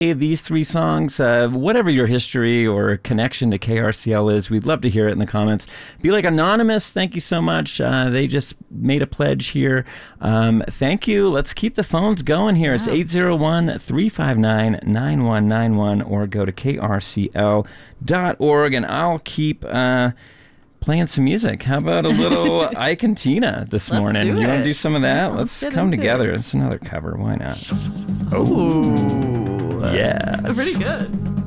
these three songs, whatever your history or connection to KRCL is, we'd love to hear it in the comments. Be Like Anonymous, thank you so much. They just made a pledge here. Thank you. Let's keep the phones going here. It's 801-359-9191 or go to krcl.org, and I'll keep playing some music. How about a little Ike and Tina this morning? You want to do some of that? Yeah, let's come together. It's another cover. Why not? Oh. Yeah. Pretty good.